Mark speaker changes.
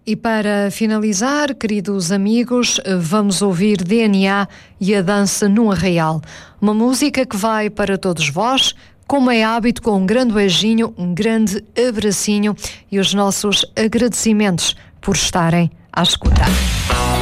Speaker 1: E para finalizar, queridos amigos, vamos ouvir DNA e a dança no Arraial. Uma música que vai para todos vós, como é hábito, com um grande beijinho, um grande abracinho e os nossos agradecimentos por estarem a escutar.